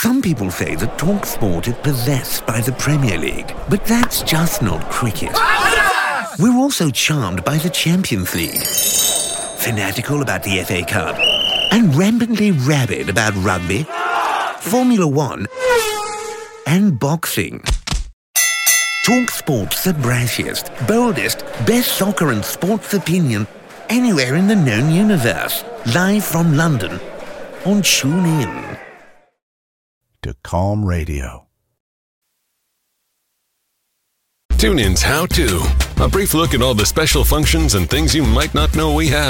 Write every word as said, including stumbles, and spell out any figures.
Some people say that TalkSport is possessed by the Premier League, but that's just not cricket. We're also charmed by the Champions League, fanatical about the F A Cup, and rampantly rabid about rugby, Formula One, and boxing. TalkSport's the brashiest, boldest, best soccer and sports opinion anywhere in the known universe. Live from London on TuneIn. To Calm Radio. TuneIn's How To. A brief look at all the special functions and things you might not know we have.